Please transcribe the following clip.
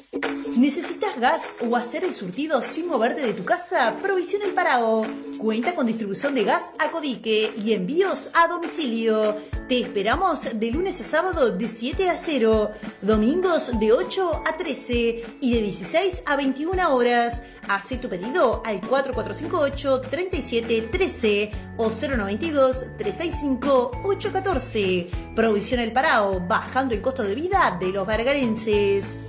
¿Necesitas gas o hacer el surtido sin moverte de tu casa? Provisión El Parao. Cuenta con distribución de gas a Codique y envíos a domicilio. Te esperamos de lunes a sábado de 7 a 0, domingos de 8 a 13 y de 16 a 21 horas. Haz tu pedido al 4458-3713 o 092-365-814. Provisión El Parao, bajando el costo de vida de los bergarenses.